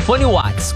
Fone Whats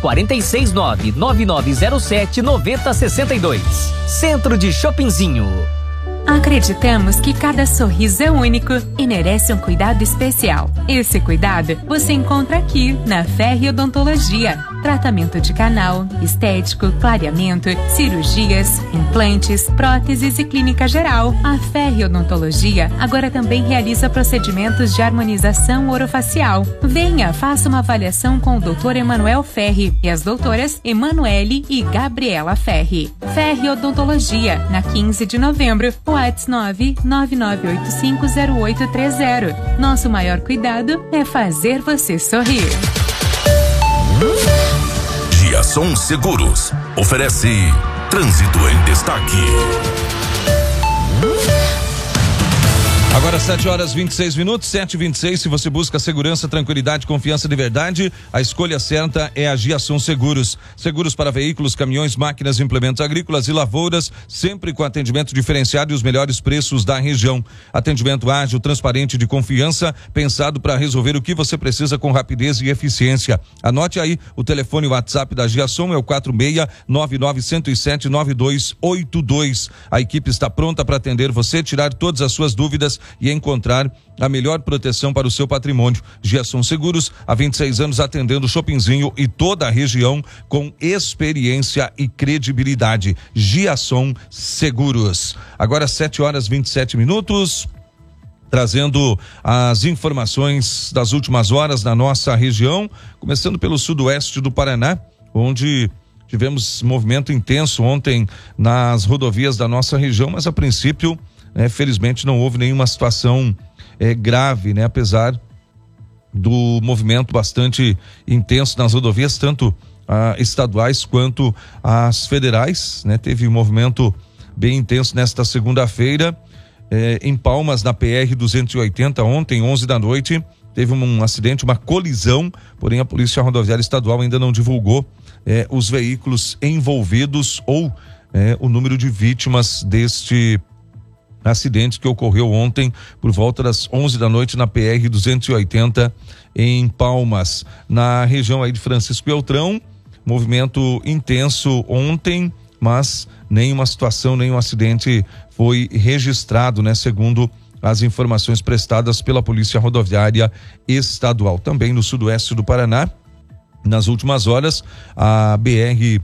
469-9907-9062. Centro de Shoppingzinho. Acreditamos que cada sorriso é único e merece um cuidado especial. Esse cuidado você encontra aqui na Ferri Odontologia. Tratamento de canal, estético, clareamento, cirurgias, implantes, próteses e clínica geral. A Ferri Odontologia agora também realiza procedimentos de harmonização orofacial. Venha, faça uma avaliação com o Dr. Emanuel Ferri e as doutoras Emanuele e Gabriela Ferri. Ferri Odontologia, na 15 de novembro, WhatsApp 999850830. Nosso maior cuidado é fazer você sorrir. Giasson Seguros oferece Trânsito em Destaque. Agora 7h26, 7h26. Se você busca segurança, tranquilidade, confiança de verdade, a escolha certa é a Giasson Seguros. Seguros para veículos, caminhões, máquinas, implementos agrícolas e lavouras, sempre com atendimento diferenciado e os melhores preços da região. Atendimento ágil, transparente, de confiança, pensado para resolver o que você precisa com rapidez e eficiência. Anote aí, o telefone e o WhatsApp da Giasson é o 46-99107-9282. A equipe está pronta para atender você, tirar todas as suas dúvidas e encontrar a melhor proteção para o seu patrimônio. Giasson Seguros, há 26 anos atendendo o Shoppingzinho e toda a região com experiência e credibilidade. Giasson Seguros. Agora 7h27, trazendo as informações das últimas horas na nossa região, começando pelo sudoeste do Paraná, onde tivemos movimento intenso ontem nas rodovias da nossa região, mas a princípio, felizmente não houve nenhuma situação grave, apesar do movimento bastante intenso nas rodovias, tanto estaduais quanto as federais, Teve um movimento bem intenso nesta segunda-feira, em Palmas, na PR-280, ontem, 11 da noite, teve um acidente, uma colisão, porém a Polícia Rodoviária Estadual ainda não divulgou os veículos envolvidos ou o número de vítimas deste acidente que ocorreu ontem por volta das 11 da noite na PR-280 em Palmas, na região aí de Francisco Beltrão. Movimento intenso ontem, mas nenhuma situação, nenhum acidente foi registrado, segundo as informações prestadas pela Polícia Rodoviária Estadual. Também no sudoeste do Paraná, nas últimas horas, a BR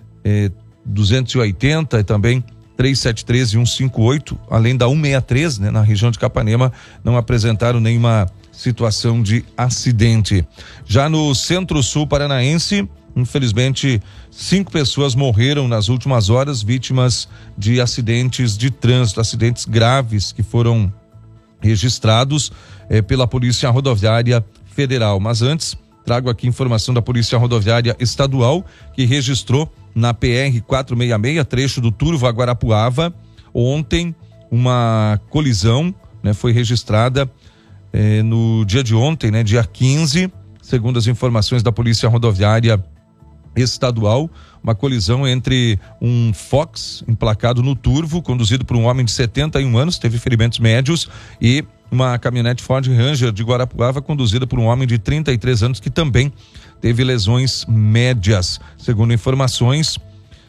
280 e também 373 e 158, além da 163, na região de Capanema, não apresentaram nenhuma situação de acidente. Já no centro-sul paranaense, infelizmente, 5 pessoas morreram nas últimas horas, vítimas de acidentes de trânsito, acidentes graves que foram registrados pela Polícia Rodoviária Federal. Mas antes, trago aqui informação da Polícia Rodoviária Estadual, que registrou na PR-466, trecho do Turvo a Guarapuava, ontem uma colisão, foi registrada no dia de ontem, dia 15, segundo as informações da Polícia Rodoviária Estadual, uma colisão entre um Fox emplacado no Turvo, conduzido por um homem de 71 anos, teve ferimentos médios, e uma caminhonete Ford Ranger de Guarapuava, conduzida por um homem de 33 anos, que também teve lesões médias. Segundo informações,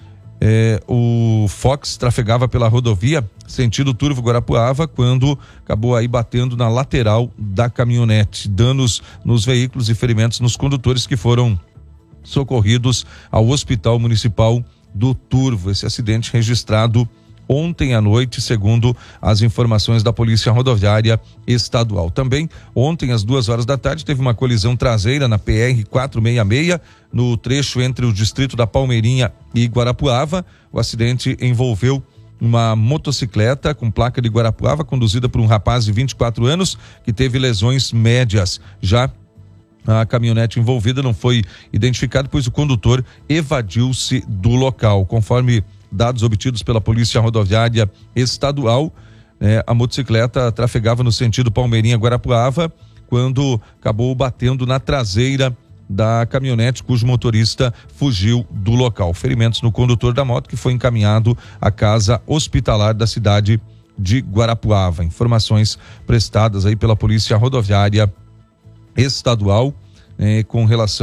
o Fox trafegava pela rodovia sentido Turvo Guarapuava quando acabou aí batendo na lateral da caminhonete. Danos nos veículos e ferimentos nos condutores que foram socorridos ao Hospital Municipal do Turvo. Esse acidente registrado ontem à noite, segundo as informações da Polícia Rodoviária Estadual. Também ontem às 2 da tarde teve uma colisão traseira na PR-466 no trecho entre o distrito da Palmeirinha e Guarapuava. O acidente envolveu uma motocicleta com placa de Guarapuava, conduzida por um rapaz de 24 anos que teve lesões médias. Já a caminhonete envolvida não foi identificada, pois o condutor evadiu-se do local. Conforme dados obtidos pela Polícia Rodoviária Estadual, a motocicleta trafegava no sentido Palmeirinha-Guarapuava quando acabou batendo na traseira da caminhonete, cujo motorista fugiu do local. Ferimentos no condutor da moto, que foi encaminhado à casa hospitalar da cidade de Guarapuava. Informações prestadas aí pela Polícia Rodoviária Estadual com relação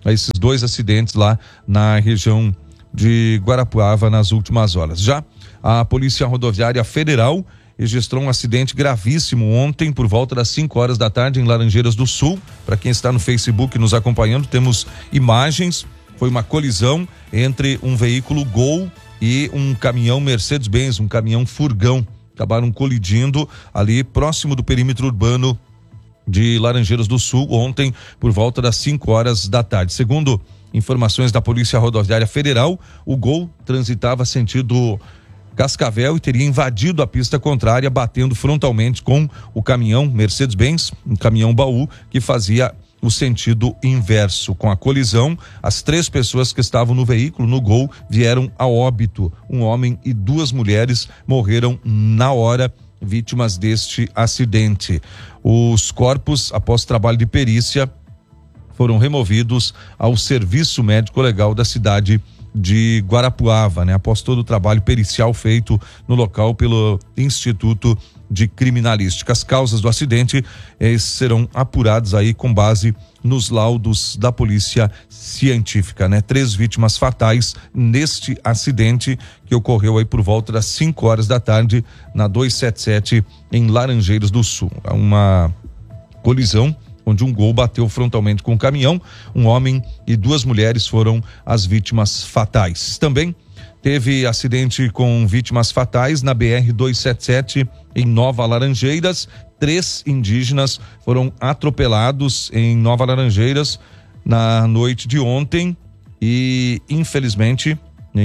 a esses 2 acidentes lá na região de Guarapuava nas últimas horas. Já a Polícia Rodoviária Federal registrou um acidente gravíssimo ontem por volta das 5 horas da tarde em Laranjeiras do Sul. Para quem está no Facebook nos acompanhando, temos imagens. Foi uma colisão entre um veículo Gol e um caminhão Mercedes-Benz, um caminhão furgão. Acabaram colidindo ali próximo do perímetro urbano de Laranjeiras do Sul ontem por volta das 5 horas da tarde. Segundo informações da Polícia Rodoviária Federal, o Gol transitava sentido Cascavel e teria invadido a pista contrária, batendo frontalmente com o caminhão Mercedes-Benz, um caminhão baú que fazia o sentido inverso. Com a colisão, as 3 pessoas que estavam no veículo, no Gol, vieram a óbito. Um homem e 2 mulheres morreram na hora, vítimas deste acidente. Os corpos, após trabalho de perícia, foram removidos ao Serviço Médico Legal da cidade de Guarapuava, né? Após todo o trabalho pericial feito no local pelo Instituto de Criminalística. As causas do acidente serão apuradas aí com base nos laudos da polícia científica, né? 3 vítimas fatais neste acidente que ocorreu aí por volta das 5 horas da tarde na 277 em Laranjeiras do Sul. Uma colisão onde um Gol bateu frontalmente com um caminhão. Um homem e 2 mulheres foram as vítimas fatais. Também teve acidente com vítimas fatais na BR-277 em Nova Laranjeiras. 3 indígenas foram atropelados em Nova Laranjeiras na noite de ontem e infelizmente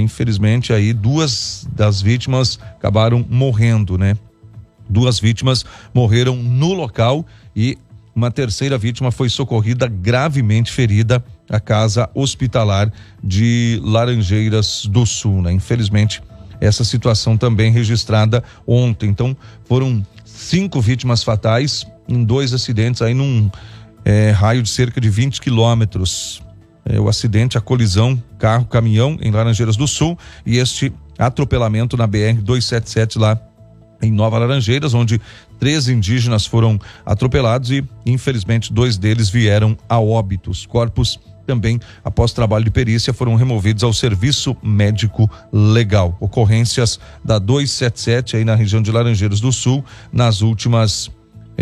aí 2 das vítimas acabaram morrendo, né? 2 vítimas morreram no local e uma terceira vítima foi socorrida gravemente ferida à casa hospitalar de Laranjeiras do Sul, né? Infelizmente, essa situação também registrada ontem. Então, foram 5 vítimas fatais em 2 acidentes aí num raio de cerca de 20 quilômetros. O acidente, a colisão carro-caminhão em Laranjeiras do Sul e este atropelamento na BR-277 lá em Nova Laranjeiras, onde 3 indígenas foram atropelados e, infelizmente, 2 deles vieram a óbito. Os corpos também, após trabalho de perícia, foram removidos ao Serviço Médico Legal. Ocorrências da 277 aí na região de Laranjeiras do Sul nas últimas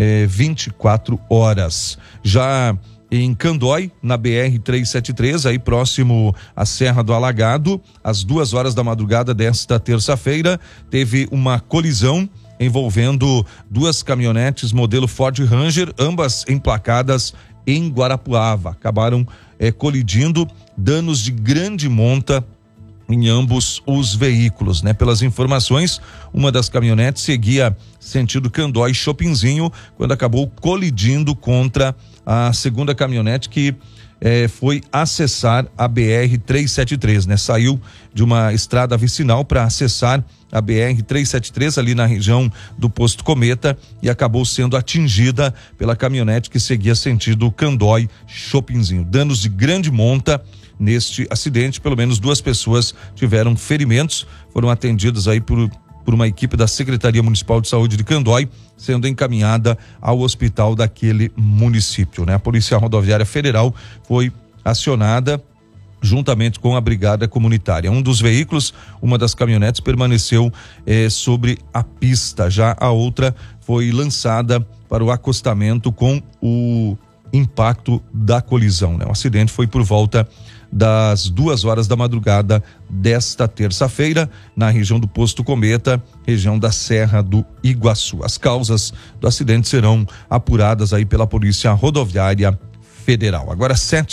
24 horas. Já em Candói, na BR-373, aí próximo à Serra do Alagado, às 2 horas da madrugada desta terça-feira, teve uma colisão envolvendo 2 caminhonetes modelo Ford Ranger, ambas emplacadas em Guarapuava. Acabaram colidindo, danos de grande monta em ambos os veículos, né? Pelas informações, uma das caminhonetes seguia sentido Candói Chopinzinho quando acabou colidindo contra a segunda caminhonete que foi acessar a BR-373, né? Saiu de uma estrada vicinal para acessar a BR-373 ali na região do Posto Cometa e acabou sendo atingida pela caminhonete que seguia sentido Candói Chopinzinho. Danos de grande monta neste acidente, pelo menos 2 pessoas tiveram ferimentos, foram atendidas aí por uma equipe da Secretaria Municipal de Saúde de Candói, sendo encaminhada ao hospital daquele município, né? A Polícia Rodoviária Federal foi acionada juntamente com a Brigada Comunitária. Um dos veículos, uma das caminhonetes, permaneceu sobre a pista, já a outra foi lançada para o acostamento com o impacto da colisão, né? O acidente foi por volta das 2 horas da madrugada desta terça-feira, na região do Posto Cometa, região da Serra do Iguaçu. As causas do acidente serão apuradas aí pela Polícia Rodoviária Federal. Agora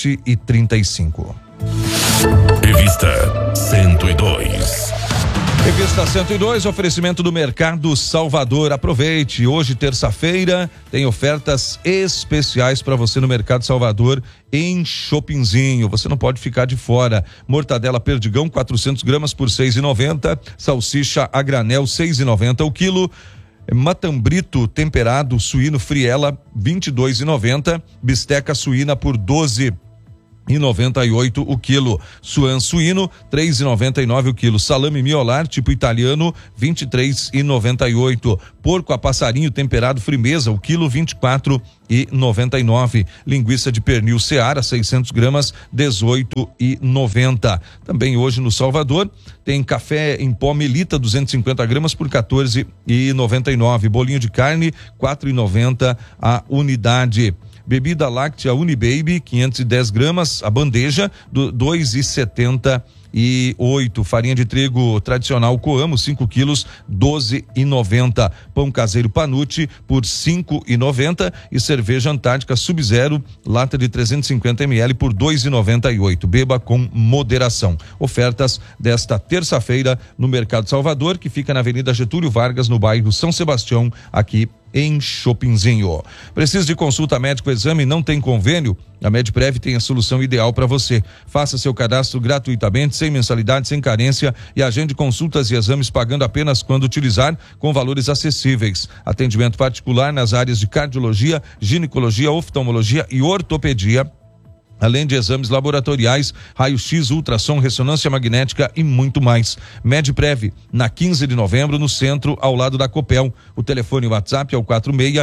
7h35. Revista 102. Revista 102, oferecimento do Mercado Salvador. Aproveite, hoje terça-feira tem ofertas especiais para você no Mercado Salvador em Chopinzinho. Você não pode ficar de fora. Mortadela Perdigão 400 gramas por 6,90. Salsicha a granel 6,90 o quilo. Matambrito temperado suíno Friela 22,90. Bisteca suína por 12 3,98 o quilo. Suan suíno, 3,99 o quilo. Salame miolar tipo italiano, 23,98. Porco a passarinho temperado Frimeza, o quilo, 24,99. Linguiça de pernil Seara, 600 gramas, 18,90. Também hoje no Salvador tem café em pó Melita, 250 gramas por 14,99. Bolinho de carne, 4,90 a unidade. Bebida láctea Unibaby, 510 gramas, a bandeja, 2,78. Farinha de trigo tradicional Coamo, 5 quilos, 12,90. Pão caseiro Panucci por 5,90 e cerveja Antártica Sub-Zero, lata de 350 ml por 2,98. Beba com moderação. Ofertas desta terça-feira no Mercado Salvador, que fica na Avenida Getúlio Vargas, no bairro São Sebastião, aqui em Chopinzinho. Precisa de consulta médico, exame, não tem convênio? A Medprev tem a solução ideal para você. Faça seu cadastro gratuitamente, sem mensalidade, sem carência, e agende consultas e exames pagando apenas quando utilizar, com valores acessíveis. Atendimento particular nas áreas de cardiologia, ginecologia, oftalmologia e ortopedia, além de exames laboratoriais, raio-x, ultrassom, ressonância magnética e muito mais. Medprev, na 15 de novembro, no centro, ao lado da Copel. O telefone WhatsApp é o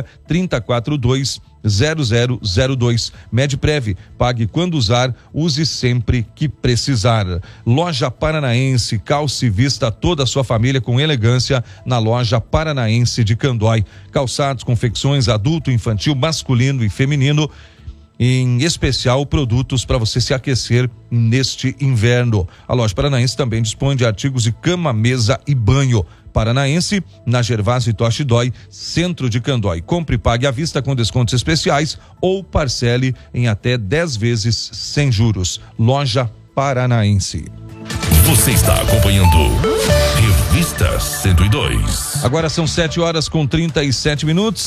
46-3042-0002. Medprev, pague quando usar, use sempre que precisar. Loja Paranaense, calce e vista toda a sua família com elegância na Loja Paranaense de Candói. Calçados, confecções, adulto, infantil, masculino e feminino, em especial produtos para você se aquecer neste inverno. A Loja Paranaense também dispõe de artigos de cama, mesa e banho. Paranaense, na Gervásio Toshi Dói, centro de Candói. Compre e pague à vista com descontos especiais ou parcele em até 10 vezes sem juros. Loja Paranaense. Você está acompanhando Revista 102. Agora são 7h37,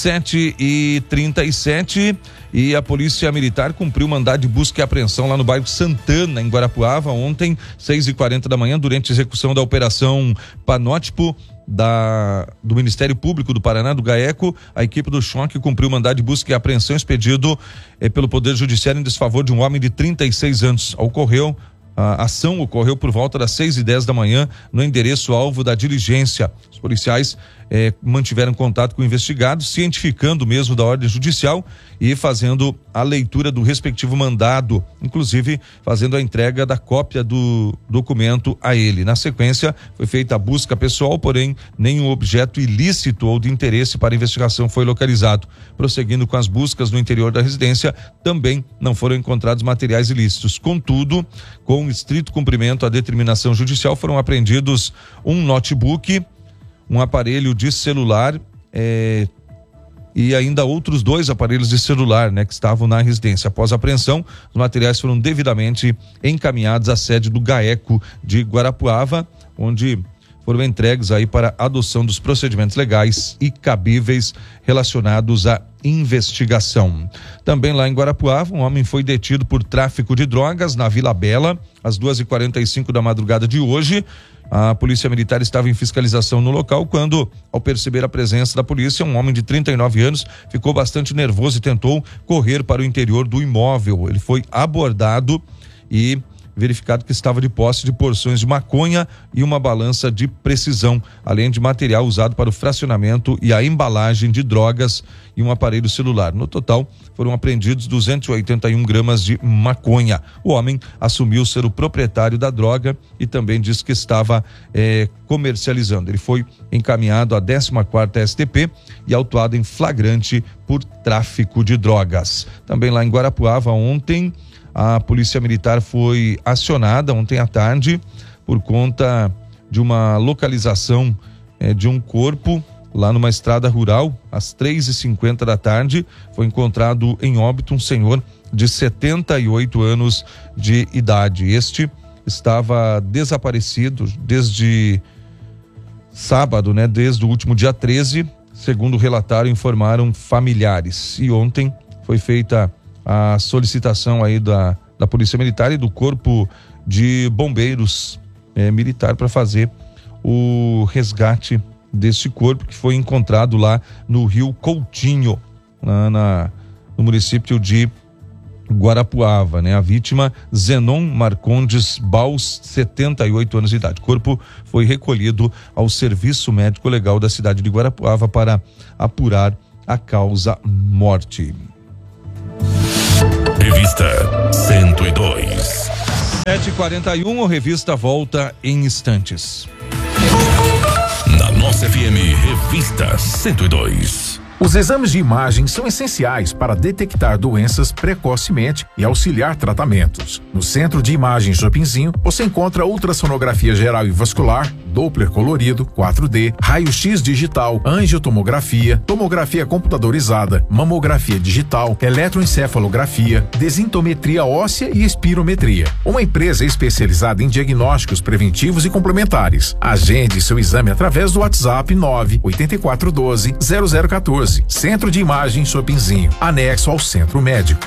7h37, e a Polícia Militar cumpriu mandado de busca e apreensão lá no bairro Santana, em Guarapuava, ontem, 6h40 da manhã, durante a execução da Operação Panótipo do Ministério Público do Paraná, do GAECO. A equipe do Choque cumpriu mandado de busca e apreensão expedido pelo Poder Judiciário em desfavor de um homem de 36 anos. A ação ocorreu por volta das 6h10 da manhã no endereço alvo da diligência. Os policiais mantiveram contato com o investigado, cientificando mesmo da ordem judicial e fazendo a leitura do respectivo mandado, inclusive fazendo a entrega da cópia do documento a ele. Na sequência, foi feita a busca pessoal, porém nenhum objeto ilícito ou de interesse para a investigação foi localizado. Prosseguindo com as buscas no interior da residência, também não foram encontrados materiais ilícitos. Contudo, com estrito cumprimento à determinação judicial, foram apreendidos um notebook, um aparelho de celular e ainda outros 2 aparelhos de celular, que estavam na residência. Após a apreensão, os materiais foram devidamente encaminhados à sede do GAECO de Guarapuava, onde foram entregues aí para adoção dos procedimentos legais e cabíveis relacionados à investigação. Também lá em Guarapuava, um homem foi detido por tráfico de drogas na Vila Bela, às 2h45 da madrugada de hoje. A Polícia Militar estava em fiscalização no local quando, ao perceber a presença da polícia, um homem de 39 anos ficou bastante nervoso e tentou correr para o interior do imóvel. Ele foi abordado e verificado que estava de posse de porções de maconha e uma balança de precisão, além de material usado para o fracionamento e a embalagem de drogas e um aparelho celular. No total, foram apreendidos 281 gramas de maconha. O homem assumiu ser o proprietário da droga e também disse que estava comercializando. Ele foi encaminhado à 14ª STP e autuado em flagrante por tráfico de drogas. Também lá em Guarapuava, ontem, a Polícia Militar foi acionada ontem à tarde por conta de uma localização de um corpo lá numa estrada rural. Às 3h50 da tarde foi encontrado em óbito um senhor de 78 anos de idade. Este estava desaparecido desde sábado, desde o último dia 13, segundo relataram e informaram familiares. E ontem foi feita a solicitação aí da Polícia Militar e do Corpo de Bombeiros Militar para fazer o resgate desse corpo, que foi encontrado lá no Rio Coutinho, lá no município de Guarapuava, né? A vítima, Zenon Marcondes Baus, 78 anos de idade. O corpo foi recolhido ao Serviço Médico Legal da cidade de Guarapuava para apurar a causa morte. Revista 102. 7h41, a revista volta em instantes. Na nossa FM, Revista 102. Os exames de imagem são essenciais para detectar doenças precocemente e auxiliar tratamentos. No Centro de Imagem Chopinzinho, você encontra ultrassonografia geral e vascular, Doppler colorido, 4D, raio-x digital, angiotomografia, tomografia computadorizada, mamografia digital, eletroencefalografia, desintometria óssea e espirometria. Uma empresa especializada em diagnósticos preventivos e complementares. Agende seu exame através do WhatsApp 98412-0014. Centro de Imagem Chopinzinho, anexo ao Centro Médico.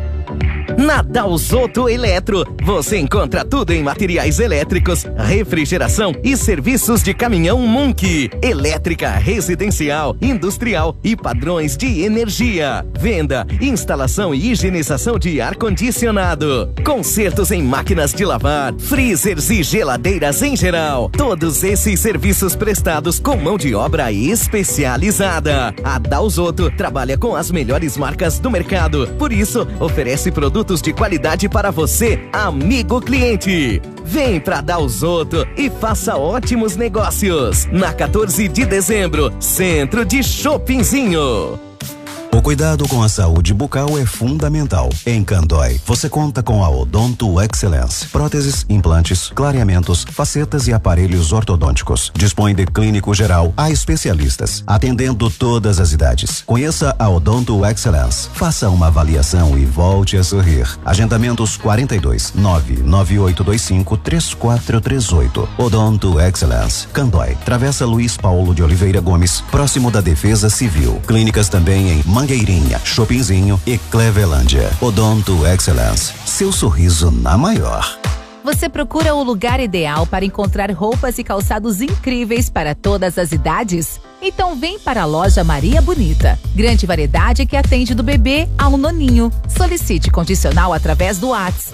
Na Dalzotto Eletro, você encontra tudo em materiais elétricos, refrigeração e serviços de caminhão Munk, elétrica, residencial, industrial e padrões de energia. Venda, instalação e higienização de ar-condicionado. Consertos em máquinas de lavar, freezers e geladeiras em geral. Todos esses serviços prestados com mão de obra especializada. A Dalzotto trabalha com as melhores marcas do mercado, por isso oferece produtos de qualidade para você, amigo cliente. Vem pra Dalzotto e faça ótimos negócios. Na 14 de dezembro, Centro de Chopinzinho. O cuidado com a saúde bucal é fundamental. Em Candói, você conta com a Odonto Excellence. Próteses, implantes, clareamentos, facetas e aparelhos ortodônticos. Dispõe de clínico geral a especialistas, atendendo todas as idades. Conheça a Odonto Excellence. Faça uma avaliação e volte a sorrir. Agendamentos 42 99825 3438. Odonto Excellence. Candói, Travessa Luiz Paulo de Oliveira Gomes, próximo da Defesa Civil. Clínicas também em Mangueirinha, Chopinzinho e Clevelândia. Odonto Excellence. Seu sorriso na maior. Você procura o lugar ideal para encontrar roupas e calçados incríveis para todas as idades? Então vem para a loja Maria Bonita. Grande variedade que atende do bebê ao noninho. Solicite condicional através do WhatsApp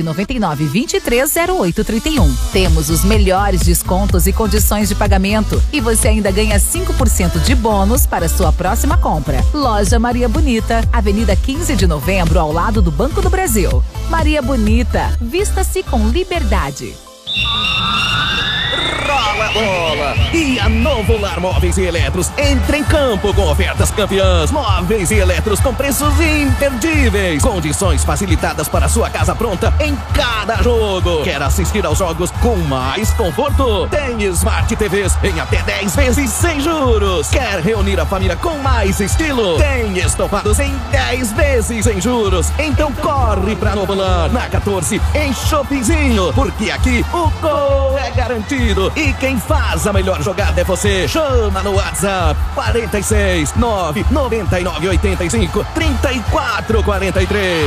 999-230831. Temos os melhores descontos e condições de pagamento. E você ainda ganha 5% de bônus para sua próxima compra. Loja Maria Bonita, Avenida 15 de Novembro, ao lado do Banco do Brasil. Maria Bonita, vista-se com liberdade. Rola a bola! E a Novo Lar Móveis e Eletros entra em campo com ofertas campeãs. Móveis e eletros com preços imperdíveis. Condições facilitadas para sua casa pronta em cada jogo. Quer assistir aos jogos com mais conforto? Tem Smart TVs em até 10 vezes sem juros. Quer reunir a família com mais estilo? Tem estofados em 10 vezes sem juros. Então corre pra Novo Lar, na 14, em Chopinzinho. Porque aqui o gol é garantido. E quem faz a melhor jogada é você. Chama no WhatsApp 46 999 85 34 43.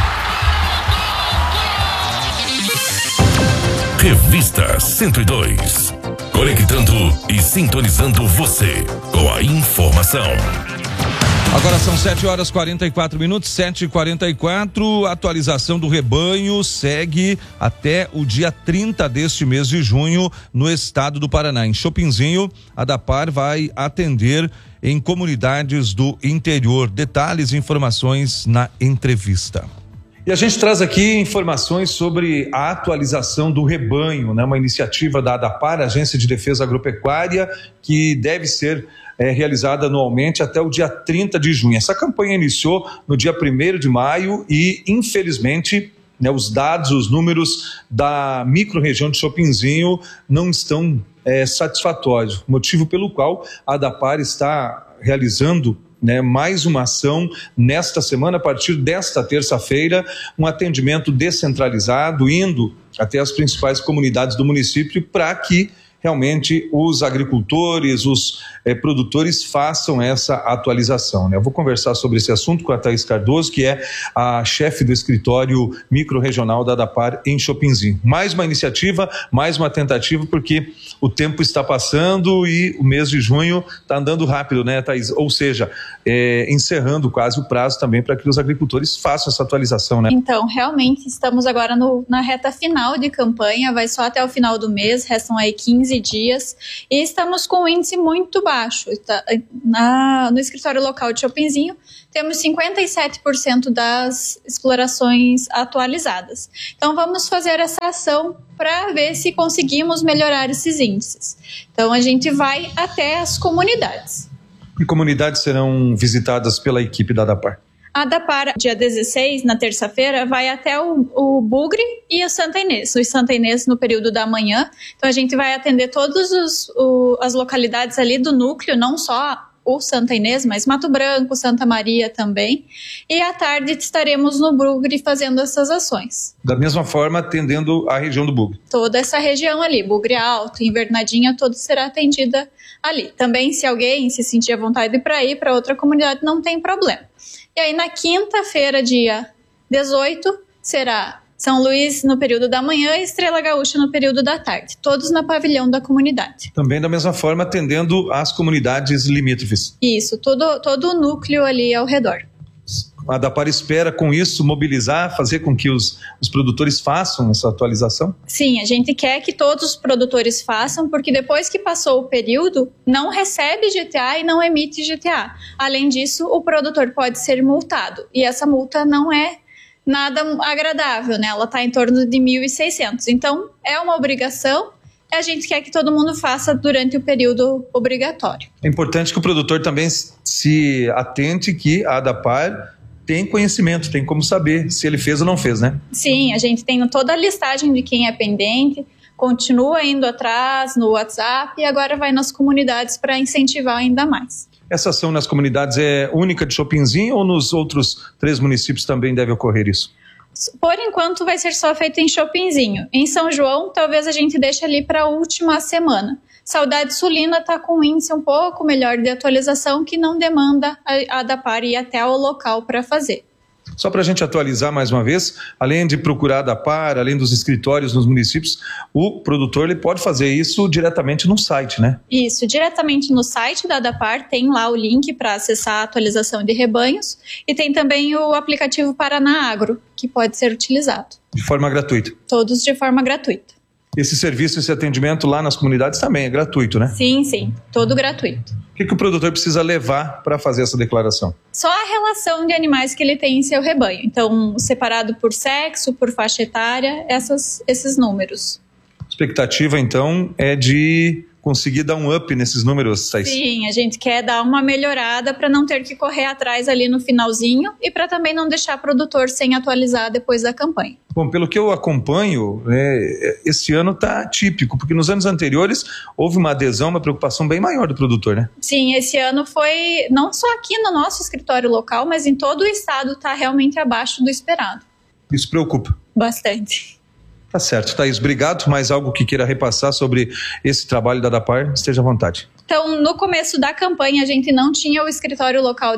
Revista 102. Conectando e sintonizando você com a informação. Agora são 7h44, 7h44. Atualização do rebanho segue até o dia 30 deste mês de junho no estado do Paraná. Em Chopinzinho, a Dapar vai atender em comunidades do interior. Detalhes e informações na entrevista. E a gente traz aqui informações sobre a atualização do rebanho, né? Uma iniciativa da ADAPAR, Agência de Defesa Agropecuária, que deve ser realizada anualmente até o dia 30 de junho. Essa campanha iniciou no dia 1º de maio e, infelizmente, né, os dados, os números da micro-região de Chopinzinho não estão satisfatórios, motivo pelo qual a ADAPAR está realizando mais uma ação nesta semana, a partir desta terça-feira, um atendimento descentralizado, indo até as principais comunidades do município para que realmente os agricultores, os produtores façam essa atualização, né? Eu vou conversar sobre esse assunto com a Thaís Cardoso, que é a chefe do escritório micro-regional da ADAPAR em Chopinzinho. Mais uma iniciativa, mais uma tentativa, porque o tempo está passando e o mês de junho está andando rápido, né, Thaís? Ou seja, encerrando quase o prazo também para que os agricultores façam essa atualização, né? Então, realmente, estamos agora na reta final de campanha, vai só até o final do mês, restam aí 15 dias, e estamos com um índice muito baixo. No escritório local de Chopinzinho, temos 57% das explorações atualizadas. Então, vamos fazer essa ação para ver se conseguimos melhorar esses índices. Então, a gente vai até as comunidades. Que comunidades serão visitadas pela equipe da ADAPAR? A ADAPAR, dia 16, na terça-feira, vai até o Bugre e o Santa Inês. O Santa Inês no período da manhã. Então, a gente vai atender todas as localidades ali do núcleo, não só o Santa Inês, mas Mato Branco, Santa Maria também. E à tarde estaremos no Bugre fazendo essas ações. Da mesma forma, atendendo a região do Bugre. Toda essa região ali, Bugre Alto, Invernadinha, toda será atendida ali. Também, se alguém se sentir à vontade para ir para outra comunidade, não tem problema. E aí, na quinta-feira, dia 18, será São Luís no período da manhã e Estrela Gaúcha no período da tarde. Todos no pavilhão da comunidade. Também da mesma forma, atendendo as comunidades limítrofes. Isso, todo o núcleo ali ao redor. A ADAPAR espera, com isso, mobilizar, fazer com que os produtores façam essa atualização? Sim, a gente quer que todos os produtores façam, porque depois que passou o período, não recebe GTA e não emite GTA. Além disso, o produtor pode ser multado, e essa multa não é nada agradável, né? Ela está em torno de 1.600. Então, é uma obrigação. A gente quer que todo mundo faça durante o período obrigatório. É importante que o produtor também se atente que a ADAPAR tem conhecimento, tem como saber se ele fez ou não fez, né? Sim, a gente tem toda a listagem de quem é pendente, continua indo atrás no WhatsApp e agora vai nas comunidades para incentivar ainda mais. Essa ação nas comunidades é única de Chopinzinho ou nos outros 3 municípios também deve ocorrer isso? Por enquanto vai ser só feito em Chopinzinho. Em São João, talvez a gente deixe ali para a última semana. Saudade Sulina está com um índice um pouco melhor de atualização que não demanda a ADAPAR ir até o local para fazer. Só para a gente atualizar mais uma vez, além de procurar a ADAPAR, além dos escritórios nos municípios, o produtor ele pode fazer isso diretamente no site, né? Isso, diretamente no site da ADAPAR, tem lá o link para acessar a atualização de rebanhos e tem também o aplicativo Paraná Agro, que pode ser utilizado. De forma gratuita? Todos de forma gratuita. Esse serviço, esse atendimento lá nas comunidades também é gratuito, né? Sim, sim, todo gratuito. O que o produtor precisa levar para fazer essa declaração? Só a relação de animais que ele tem em seu rebanho. Então, separado por sexo, por faixa etária, esses números. A expectativa, então, é de conseguir dar um up nesses números, Thaís? Sim, a gente quer dar uma melhorada para não ter que correr atrás ali no finalzinho e para também não deixar o produtor sem atualizar depois da campanha. Bom, pelo que eu acompanho, esse ano está típico, porque nos anos anteriores houve uma adesão, uma preocupação bem maior do produtor, né? Sim, esse ano foi, não só aqui no nosso escritório local, mas em todo o estado está realmente abaixo do esperado. Isso preocupa? Bastante. Tá certo, Thaís, obrigado. Mais algo que queira repassar sobre esse trabalho da ADAPAR, esteja à vontade. Então, no começo da campanha, a gente não tinha o escritório local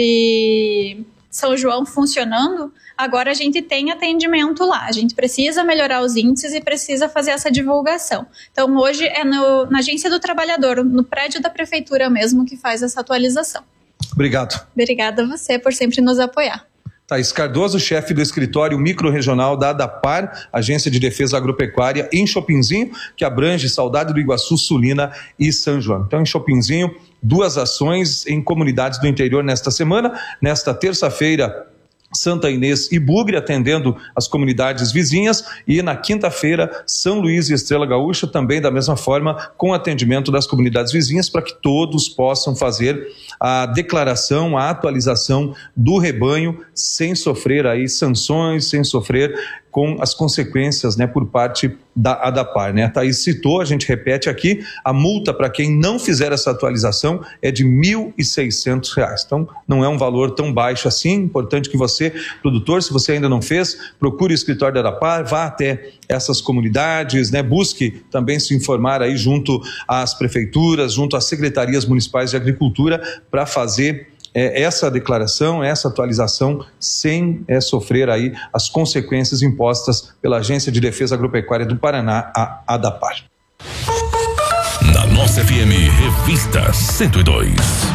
de São João funcionando, agora a gente tem atendimento lá. A gente precisa melhorar os índices e precisa fazer essa divulgação. Então, hoje é na Agência do Trabalhador, no prédio da Prefeitura mesmo, que faz essa atualização. Obrigado. Obrigada a você por sempre nos apoiar. Thaís Cardoso, chefe do escritório micro-regional da ADAPAR, Agência de Defesa Agropecuária em Chopinzinho, que abrange Saudade do Iguaçu, Sulina e São João. Então, em Chopinzinho, 2 ações em comunidades do interior nesta semana. Nesta terça-feira, Santa Inês e Bugre, atendendo as comunidades vizinhas, e na quinta-feira, São Luís e Estrela Gaúcha, também da mesma forma, com atendimento das comunidades vizinhas, para que todos possam fazer a declaração, a atualização do rebanho, sem sofrer aí sanções, sem sofrer com as consequências, né, por parte da ADAPAR, né? A Thaís citou, a gente repete aqui, a multa para quem não fizer essa atualização é de R$ 1.600. Então, não é um valor tão baixo assim. Importante que você, produtor, se você ainda não fez, procure o escritório da ADAPAR, vá até essas comunidades, né? Busque também se informar aí junto às prefeituras, junto às secretarias municipais de agricultura, para fazer essa declaração, essa atualização, sem sofrer aí as consequências impostas pela Agência de Defesa Agropecuária do Paraná, a ADAPAR. Na nossa FM, Revista 102.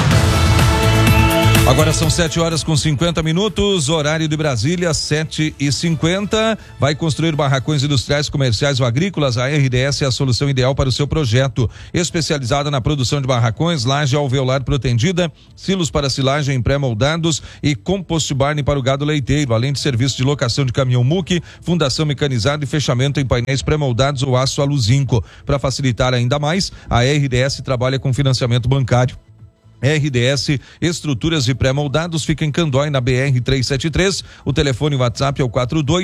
Agora são 7h50, horário de Brasília, 7h50. Vai construir barracões industriais, comerciais ou agrícolas? A RDS é a solução ideal para o seu projeto. Especializada na produção de barracões, laje alveolar protendida, silos para silagem pré-moldados e compost barn para o gado leiteiro, além de serviço de locação de caminhão muque, fundação mecanizada e fechamento em painéis pré-moldados ou aço aluzinco. Para facilitar ainda mais, a RDS trabalha com financiamento bancário. RDS Estruturas e Pré-Moldados fica em Candói, na BR-373. O telefone WhatsApp é o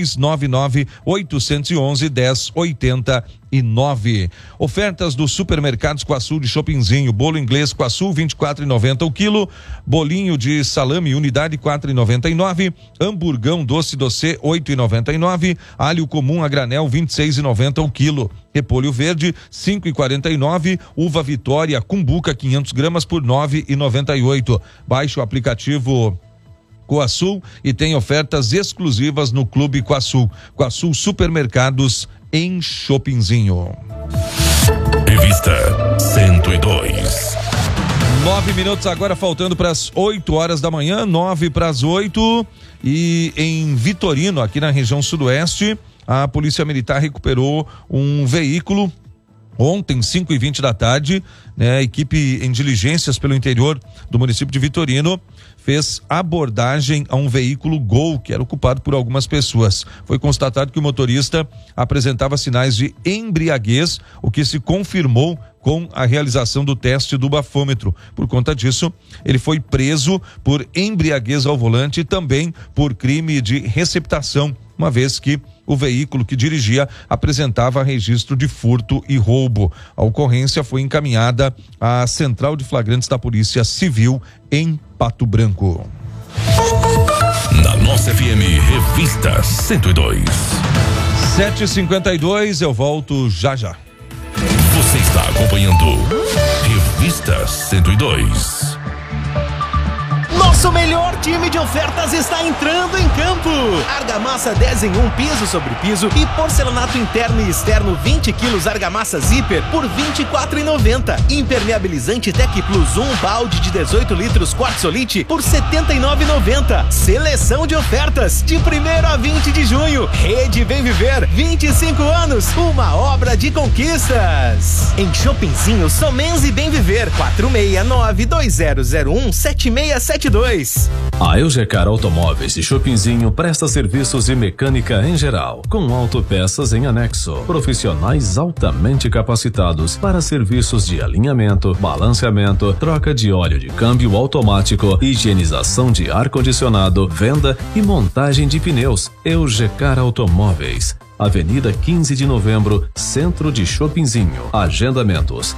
4299-811-1089. Ofertas do Supermercados Quaçu de Chopinzinho. Bolo inglês Quaçu, R$ 24,90 o quilo. Bolinho de salame, unidade, R$ 4,99. Hamburgão doce, R$ 8,99. Alho comum a granel, R$ 26,90 o quilo. Repolho verde, R$ 5,49. Uva Vitória, cumbuca, 500 gramas por R$ 9,98. Baixe o aplicativo Coaçul e tem ofertas exclusivas no Clube Coaçul. Coaçul Supermercados em Chopinzinho. Revista 102. 9 minutos agora, faltando para as 8 horas da manhã, 9 para as 8. E em Vitorino, aqui na região sudoeste, a Polícia Militar recuperou um veículo ontem, 5h20 da tarde, né? A equipe em diligências pelo interior do município de Vitorino fez abordagem a um veículo Gol que era ocupado por algumas pessoas. Foi constatado que o motorista apresentava sinais de embriaguez, o que se confirmou com a realização do teste do bafômetro. Por conta disso, ele foi preso por embriaguez ao volante e também por crime de receptação, uma vez que o veículo que dirigia apresentava registro de furto e roubo. A ocorrência foi encaminhada à Central de Flagrantes da Polícia Civil em Pato Branco. Na nossa FM, Revista 102. 7h52, eu volto já. Você está acompanhando Revista 102. Nosso melhor time de ofertas está entrando em campo. Argamassa 10 em 1, piso sobre piso, e porcelanato interno e externo 20 quilos argamassa zíper por R$ 24,90. Impermeabilizante Tec Plus 1 balde de 18 litros quartzolite por R$ 79,90. Seleção de ofertas de 1º a 20 de junho. Rede Bem Viver, 25 anos, uma obra de conquistas. Em Chopinzinho, Somenze Bem Viver, 469-2001-7672. A Eugecar Automóveis de Chopinzinho presta serviços de mecânica em geral, com autopeças em anexo, profissionais altamente capacitados para serviços de alinhamento, balanceamento, troca de óleo de câmbio automático, higienização de ar-condicionado, venda e montagem de pneus. Eugecar Automóveis, Avenida 15 de Novembro, Centro de Chopinzinho. Agendamentos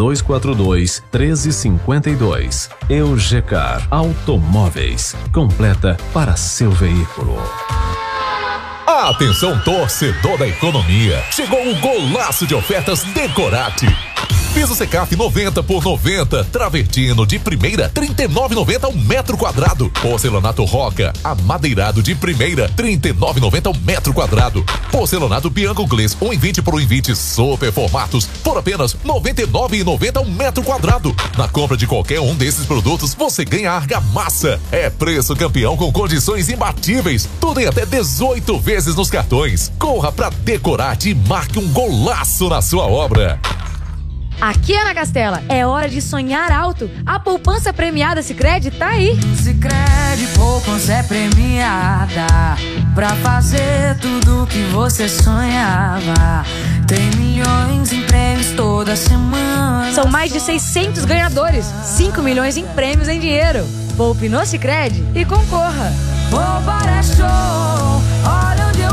3242-1352. Eugecar Automóveis, completa para seu veículo. Atenção, torcedor da economia. Chegou o golaço de ofertas Decorate. Piso Secaf 90 por 90, travertino de primeira 39,90 um metro quadrado. Porcelanato Roca amadeirado de primeira 39,90 um metro quadrado. Porcelanato Bianco Glass 1,20 por 1,20 super formatos por apenas 99,90 um metro quadrado. Na compra de qualquer um desses produtos você ganha argamassa. É preço campeão com condições imbatíveis. Tudo em até 18 vezes nos cartões. Corra pra Decorate e marque um golaço na sua obra. Aqui, Ana Castela, é hora de sonhar alto. A poupança premiada Sicredi tá aí. Sicredi Poupança é premiada pra fazer tudo que você sonhava. Tem milhões em prêmios toda semana. São mais de 600 ganhadores, 5 milhões em prêmios em dinheiro. Poupe no Sicredi e concorra. Poupar é show, olha onde eu tô.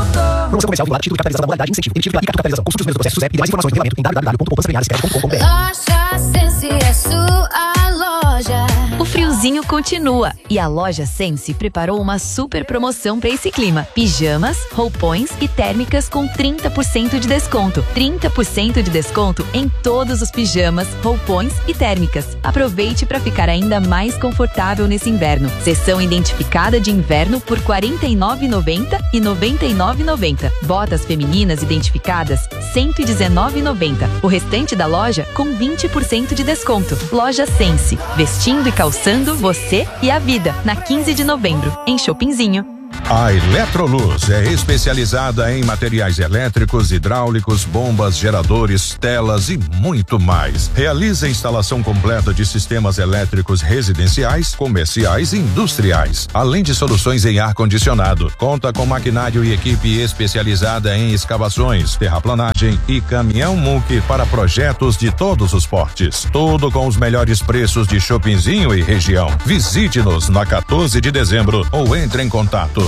Promoção comercial vinculada, título de capitalização da modalidade incentivo. Emitido pela Capitalização. Consulte os meus processos e mais informações no regulamento em www.poupançapremiadascred.com.br. Loja Sense é sua loja. O friozinho continua e a Loja Sense preparou uma super promoção para esse clima. Pijamas, roupões e térmicas com 30% de desconto. 30% de desconto em todos os pijamas, roupões e térmicas. Aproveite para ficar ainda mais confortável nesse inverno. Seção identificada de inverno por R$ 49,90 e R$ 99,90. Botas femininas identificadas R$ 119,90. O restante da loja com 20% de desconto. Loja Sense, vestindo e calçando você e a vida. Na 15 de novembro, em Chopinzinho. A Eletroluz é especializada em materiais elétricos, hidráulicos, bombas, geradores, telas e muito mais. Realiza a instalação completa de sistemas elétricos residenciais, comerciais e industriais, além de soluções em ar-condicionado. Conta com maquinário e equipe especializada em escavações, terraplanagem e caminhão muque para projetos de todos os portes. Tudo com os melhores preços de Chopinzinho e região. Visite-nos na 14 de dezembro ou entre em contato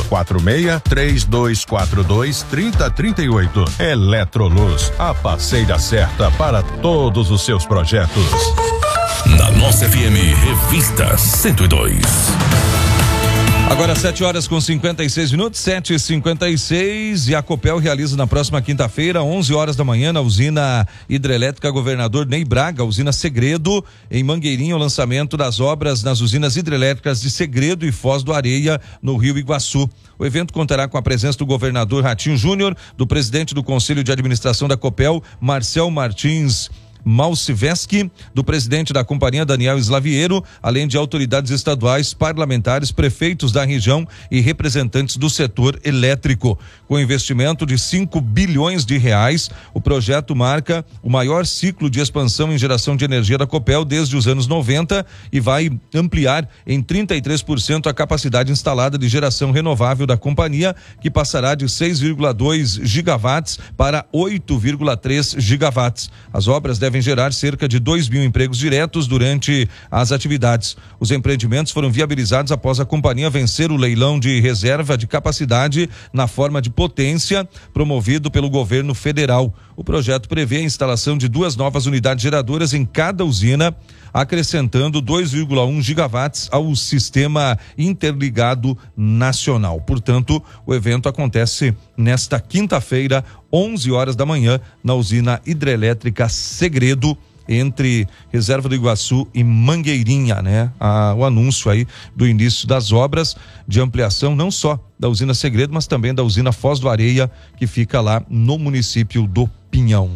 46-3242-3038. Eletroluz, a parceira certa para todos os seus projetos. Na nossa FM, Revista 102. Agora 7h56, 7h56, e a Copel realiza na próxima quinta-feira, 11 horas da manhã, na usina hidrelétrica Governador Ney Braga, usina Segredo, em Mangueirinha, o lançamento das obras nas usinas hidrelétricas de Segredo e Foz do Areia, no Rio Iguaçu. O evento contará com a presença do governador Ratinho Júnior, do presidente do Conselho de Administração da Copel, Marcel Martins Malciveski, do presidente da companhia, Daniel Slaviero, além de autoridades estaduais, parlamentares, prefeitos da região e representantes do setor elétrico. Com investimento de 5 bilhões de reais, o projeto marca o maior ciclo de expansão em geração de energia da Copel desde os anos 90 e vai ampliar em 33% a capacidade instalada de geração renovável da companhia, que passará de 6,2 gigawatts para 8,3 gigawatts. As obras devem gerar cerca de 2 mil empregos diretos durante as atividades. Os empreendimentos foram viabilizados após a companhia vencer o leilão de reserva de capacidade na forma de potência, promovido pelo governo federal. O projeto prevê a instalação de 2 novas unidades geradoras em cada usina, acrescentando 2,1 gigawatts ao sistema interligado nacional. Portanto, o evento acontece nesta quinta-feira, 11 horas da manhã, na usina hidrelétrica Segredo, entre Reserva do Iguaçu e Mangueirinha, né? O anúncio aí do início das obras de ampliação, não só da usina Segredo, mas também da usina Foz do Areia, que fica lá no município do Pinhão.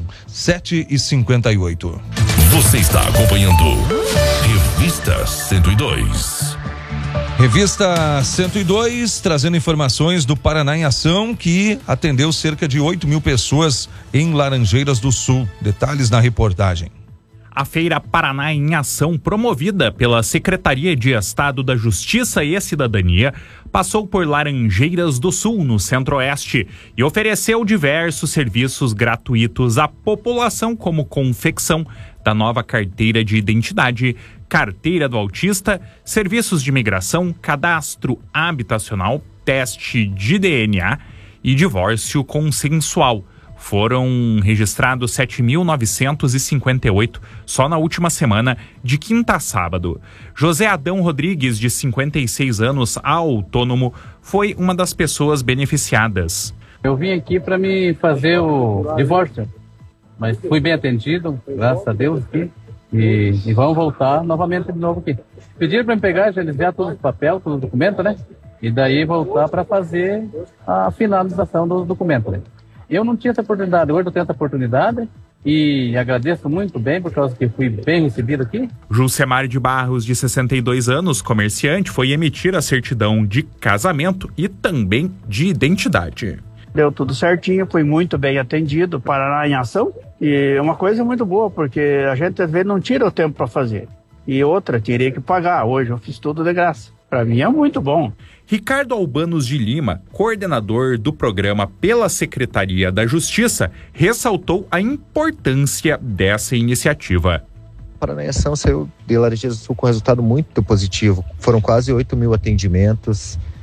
7h58. Você está acompanhando Revista 102. Revista 102, trazendo informações do Paraná em Ação, que atendeu cerca de 8 mil pessoas em Laranjeiras do Sul. Detalhes na reportagem. A Feira Paraná em Ação, promovida pela Secretaria de Estado da Justiça e Cidadania, passou por Laranjeiras do Sul, no Centro-Oeste, e ofereceu diversos serviços gratuitos à população, como confecção da nova carteira de identidade, carteira do autista, serviços de imigração, cadastro habitacional, teste de DNA e divórcio consensual. Foram registrados 7.958 só na última semana, de quinta a sábado. José Adão Rodrigues, de 56 anos, autônomo, foi uma das pessoas beneficiadas. Eu vim aqui para me fazer o divórcio, mas fui bem atendido, graças a Deus, aqui, e vamos voltar novamente de novo aqui. Pediram para me pegar, já aliviar todo o papel, todo o documento, né? E daí voltar para fazer a finalização do documento, né? Eu não tinha essa oportunidade, hoje eu tenho essa oportunidade e agradeço muito bem por causa que fui bem recebido aqui. Jusemar de Barros, de 62 anos, comerciante, foi emitir a certidão de casamento e também de identidade. Deu tudo certinho, fui muito bem atendido, Paraná em Ação, e é uma coisa muito boa, porque a gente às vezes não tira o tempo para fazer. E outra, teria que pagar, hoje eu fiz tudo de graça. Para mim é muito bom. Ricardo Albanos de Lima, coordenador do programa pela Secretaria da Justiça, ressaltou a importância dessa iniciativa. O Paraná em Ação saiu de Laranjeiras do Sul com resultado muito positivo. Foram quase 8 mil atendimentos,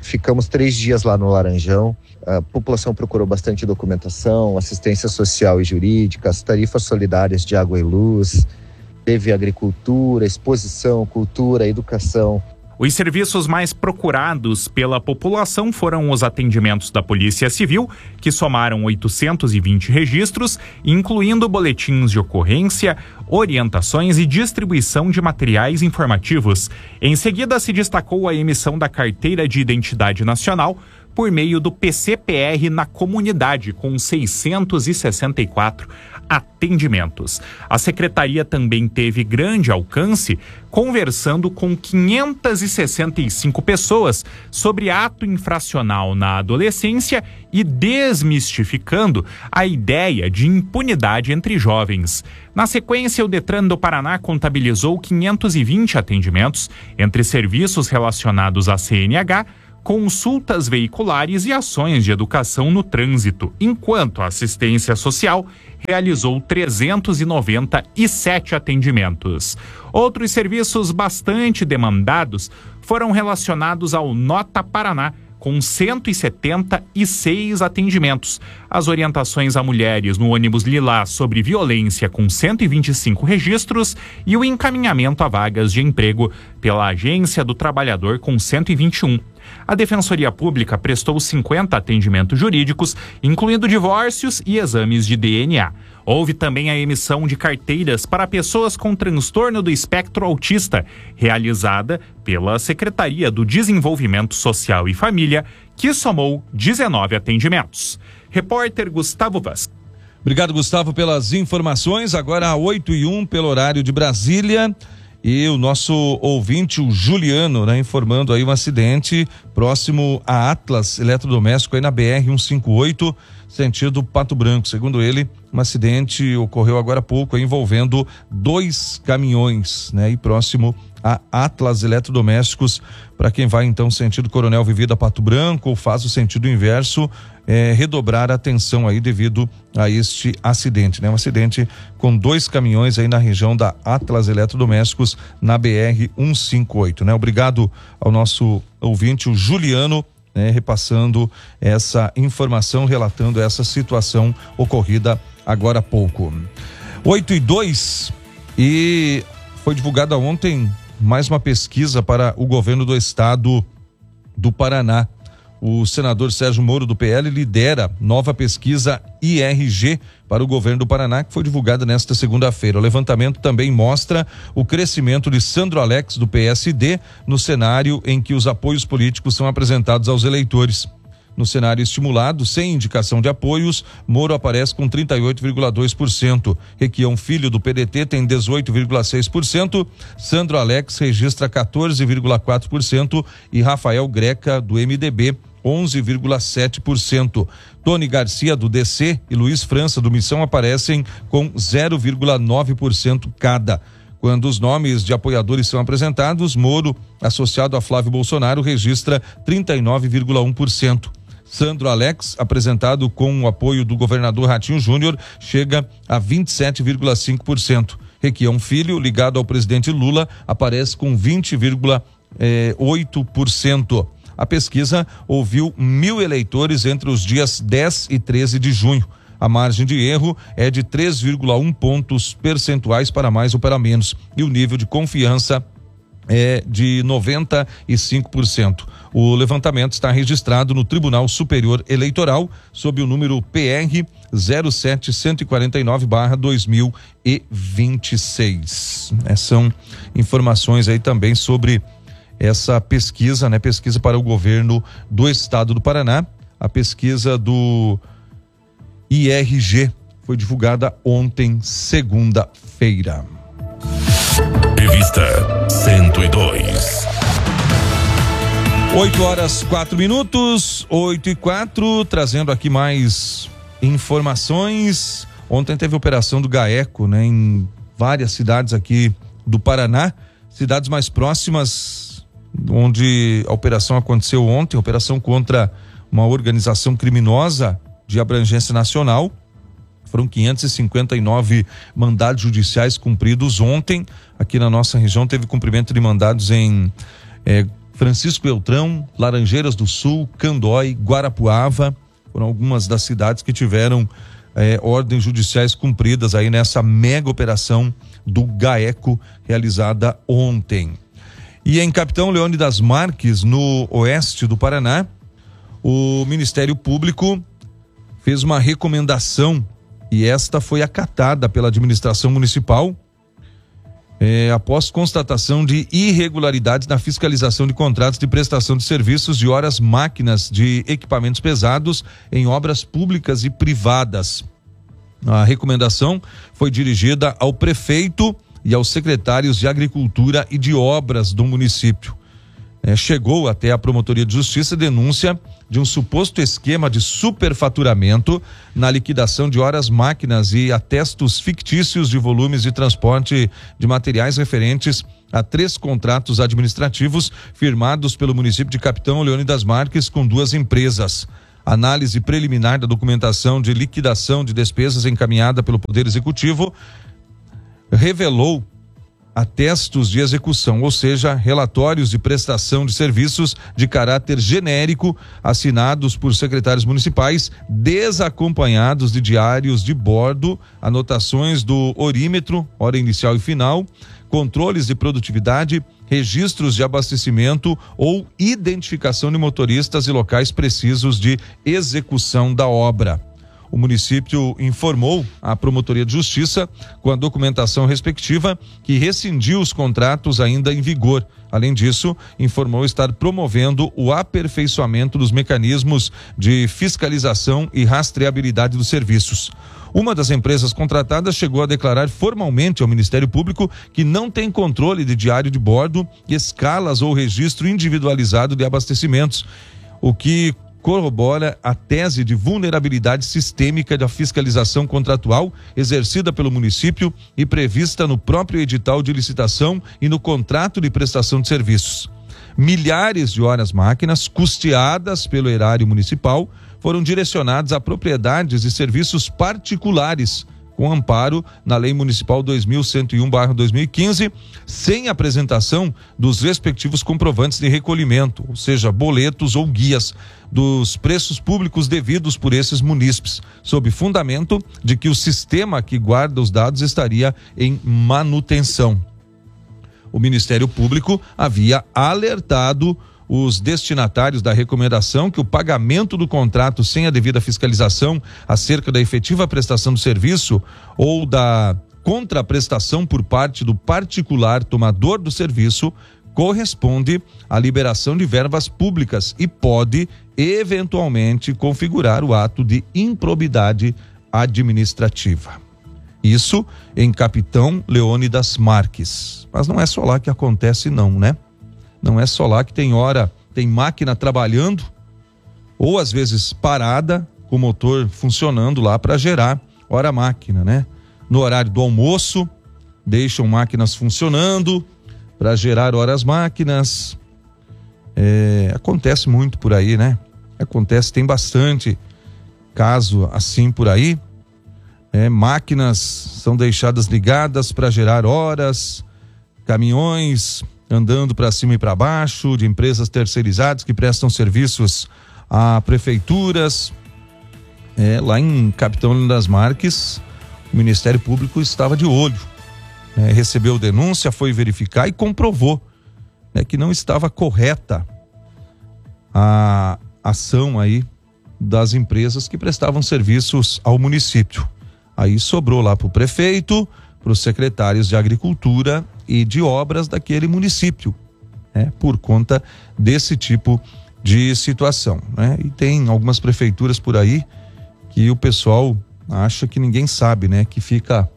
ficamos 3 dias lá no Laranjão. A população procurou bastante documentação, assistência social e jurídica, as tarifas solidárias de água e luz, teve agricultura, exposição, cultura, educação. Os serviços mais procurados pela população foram os atendimentos da Polícia Civil, que somaram 820 registros, incluindo boletins de ocorrência, orientações e distribuição de materiais informativos. Em seguida, se destacou a emissão da Carteira de Identidade Nacional por meio do PCPR na comunidade, com 664 atendimentos. A secretaria também teve grande alcance, conversando com 565 pessoas sobre ato infracional na adolescência e desmistificando a ideia de impunidade entre jovens. Na sequência, o Detran do Paraná contabilizou 520 atendimentos entre serviços relacionados à CNH, consultas veiculares e ações de educação no trânsito, enquanto a assistência social realizou 397 atendimentos. Outros serviços bastante demandados foram relacionados ao Nota Paraná, com 176 atendimentos. As orientações a mulheres no ônibus Lilás sobre violência, com 125 registros, e o encaminhamento a vagas de emprego pela Agência do Trabalhador, com 121. A Defensoria Pública prestou 50 atendimentos jurídicos, incluindo divórcios e exames de DNA. Houve também a emissão de carteiras para pessoas com transtorno do espectro autista, realizada pela Secretaria do Desenvolvimento Social e Família, que somou 19 atendimentos. Repórter Gustavo Vaz. Obrigado, Gustavo, pelas informações. Agora 8h01 pelo horário de Brasília. E o nosso ouvinte, o Juliano, né, informando aí um acidente próximo a Atlas Eletrodoméstico aí na BR-158, sentido Pato Branco. Segundo ele, um acidente ocorreu agora há pouco, envolvendo 2 caminhões, né, e próximo a Atlas Eletrodomésticos. Para quem vai então sentido Coronel Vivida Pato Branco ou faz o sentido inverso, redobrar a atenção aí devido a este acidente, né? Um acidente com 2 caminhões aí na região da Atlas Eletrodomésticos na BR-158, né? Obrigado ao nosso ouvinte, o Juliano, né, repassando essa informação, relatando essa situação ocorrida agora há pouco. 8h02, e foi divulgada ontem mais uma pesquisa para o governo do estado do Paraná. O senador Sérgio Moro, do PL, lidera nova pesquisa IRG para o governo do Paraná, que foi divulgada nesta segunda-feira. O levantamento também mostra o crescimento de Sandro Alex, do PSD, no cenário em que os apoios políticos são apresentados aos eleitores. No cenário estimulado, sem indicação de apoios, Moro aparece com 38,2%. Requião Filho, do PDT, tem 18,6%. Sandro Alex registra 14,4% e Rafael Greca, do MDB, 11,7%. Tony Garcia, do DC, e Luiz França, do Missão, aparecem com 0,9% cada. Quando os nomes de apoiadores são apresentados, Moro, associado a Flávio Bolsonaro, registra 39,1%. Sandro Alex, apresentado com o apoio do governador Ratinho Júnior, chega a 27,5%. Requião Filho, ligado ao presidente Lula, aparece com 20,8%. A pesquisa ouviu 1.000 eleitores entre os dias 10 e 13 de junho. A margem de erro é de 3,1 pontos percentuais para mais ou para menos. E o nível de confiança é de 95%. O levantamento está registrado no Tribunal Superior Eleitoral sob o número PR 07149/2026. São informações aí também sobre essa pesquisa, né? Pesquisa para o governo do estado do Paraná. A pesquisa do IRG foi divulgada ontem, segunda-feira. Revista 102. 8h04, 8h04, trazendo aqui mais informações. Ontem teve operação do GAECO, né, em várias cidades aqui do Paraná, cidades mais próximas, onde a operação aconteceu ontem, operação contra uma organização criminosa de abrangência nacional. Foram 559 mandados judiciais cumpridos ontem. Aqui na nossa região teve cumprimento de mandados em Francisco Beltrão, Laranjeiras do Sul, Candói, Guarapuava, foram algumas das cidades que tiveram ordens judiciais cumpridas aí nessa mega operação do GAECO realizada ontem. E em Capitão Leônidas Marques, no oeste do Paraná, o Ministério Público fez uma recomendação e esta foi acatada pela administração municipal após constatação de irregularidades na fiscalização de contratos de prestação de serviços de horas máquinas de equipamentos pesados em obras públicas e privadas. A recomendação foi dirigida ao prefeito e aos secretários de Agricultura e de Obras do município. Chegou até a Promotoria de Justiça denúncia de um suposto esquema de superfaturamento na liquidação de horas máquinas e atestos fictícios de volumes de transporte de materiais referentes a 3 contratos administrativos firmados pelo município de Capitão Leônidas Marques com 2 empresas. Análise preliminar da documentação de liquidação de despesas encaminhada pelo Poder Executivo revelou atestos de execução, ou seja, relatórios de prestação de serviços de caráter genérico assinados por secretários municipais, desacompanhados de diários de bordo, anotações do orímetro, hora inicial e final, controles de produtividade, registros de abastecimento ou identificação de motoristas e locais precisos de execução da obra. O município informou à Promotoria de Justiça, com a documentação respectiva, que rescindiu os contratos ainda em vigor. Além disso, informou estar promovendo o aperfeiçoamento dos mecanismos de fiscalização e rastreabilidade dos serviços. Uma das empresas contratadas chegou a declarar formalmente ao Ministério Público que não tem controle de diário de bordo, escalas ou registro individualizado de abastecimentos, o que corrobora a tese de vulnerabilidade sistêmica da fiscalização contratual exercida pelo município e prevista no próprio edital de licitação e no contrato de prestação de serviços. Milhares de horas máquinas custeadas pelo erário municipal foram direcionadas a propriedades e serviços particulares com amparo na Lei Municipal 2101/2015, sem apresentação dos respectivos comprovantes de recolhimento, ou seja, boletos ou guias dos preços públicos devidos por esses munícipes, sob fundamento de que o sistema que guarda os dados estaria em manutenção. O Ministério Público havia alertado os destinatários da recomendação que o pagamento do contrato sem a devida fiscalização acerca da efetiva prestação do serviço ou da contraprestação por parte do particular tomador do serviço corresponde à liberação de verbas públicas e pode, eventualmente, configurar o ato de improbidade administrativa. Isso em Capitão Leônidas Marques. Mas não é só lá que acontece não, né? Não é só lá que tem máquina trabalhando, ou às vezes parada, com o motor funcionando lá para gerar hora máquina, né? No horário do almoço, deixam máquinas funcionando para gerar horas máquinas. Acontece muito por aí, né? Tem bastante caso assim por aí. Máquinas são deixadas ligadas para gerar horas, caminhões andando para cima e para baixo, de empresas terceirizadas que prestam serviços a prefeituras. Lá em Capitão Leônidas Marques, o Ministério Público estava de olho, recebeu denúncia, foi verificar e comprovou que não estava correta a ação aí das empresas que prestavam serviços ao município. Aí sobrou lá para o prefeito, para os secretários de Agricultura e de Obras daquele município, por conta desse tipo de situação, E tem algumas prefeituras por aí que o pessoal acha que ninguém sabe, que fica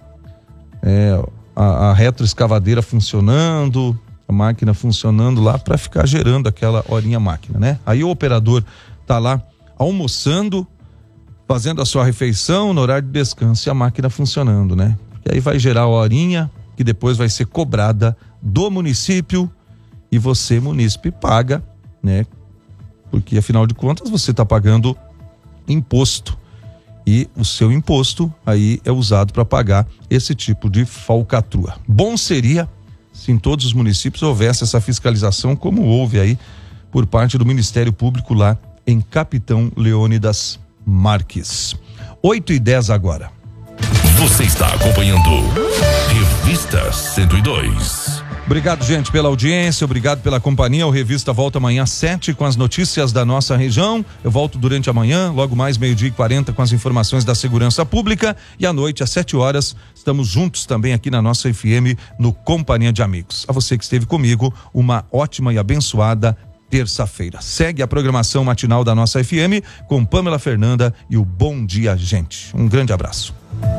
a retroescavadeira funcionando, a máquina funcionando lá para ficar gerando aquela horinha máquina, Aí o operador tá lá almoçando, fazendo a sua refeição no horário de descanso e a máquina funcionando, Porque aí vai gerar a horinha que depois vai ser cobrada do município e você, munícipe, paga, Porque afinal de contas você está pagando imposto e o seu imposto aí é usado para pagar esse tipo de falcatrua. Bom seria se em todos os municípios houvesse essa fiscalização, como houve aí por parte do Ministério Público lá em Capitão Leônidas Marques. 8h10 agora. Você está acompanhando Revista 102. Obrigado, gente, pela audiência, obrigado pela companhia. O Revista volta amanhã às 7 com as notícias da nossa região. Eu volto durante a manhã, logo mais 12h40 com as informações da segurança pública, e à noite às 7 horas estamos juntos também aqui na nossa FM no Companhia de Amigos. A você que esteve comigo, uma ótima e abençoada terça-feira. Segue a programação matinal da nossa FM com Pamela Fernanda e o Bom Dia, Gente. Um grande abraço.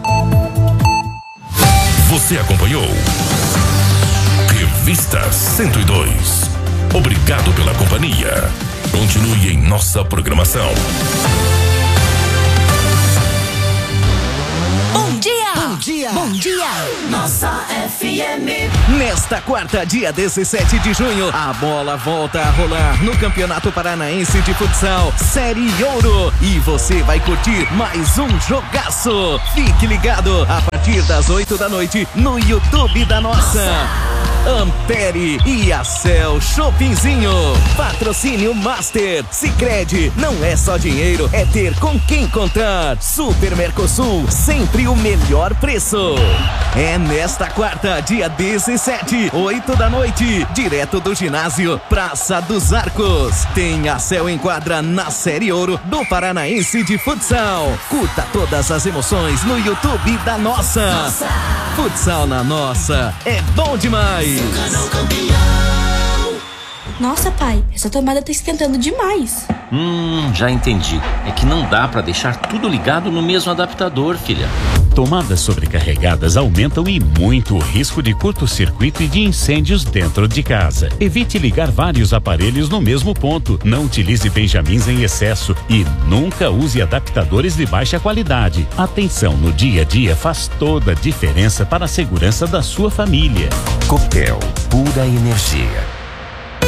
Você acompanhou Revista 102. Obrigado pela companhia. Continue em nossa programação. Bom dia! Bom dia! Bom dia! Nossa FM. Nesta quarta, dia 17 de junho, a bola volta a rolar no Campeonato Paranaense de Futsal Série Ouro. E você vai curtir mais um jogaço. Fique ligado a partir das 8 da noite no YouTube da nossa. Ampere e a Cell Shoppingzinho. Patrocínio Master. Sicredi, não é só dinheiro, é ter com quem contar. Super Mercosul, sempre o melhor preço. É nesta quarta, dia 17, 8 da noite, direto do ginásio Praça dos Arcos. Tem a Cell em quadra na Série Ouro do Paranaense de Futsal. Curta todas as emoções no YouTube da nossa. Futsal na nossa é bom demais. Nossa, pai, essa tomada tá esquentando demais. Já entendi. É que não dá pra deixar tudo ligado no mesmo adaptador, filha. Tomadas sobrecarregadas aumentam e muito o risco de curto-circuito e de incêndios dentro de casa. Evite ligar vários aparelhos no mesmo ponto. Não utilize benjamins em excesso e nunca use adaptadores de baixa qualidade. Atenção no dia a dia faz toda a diferença para a segurança da sua família. Copel, pura energia.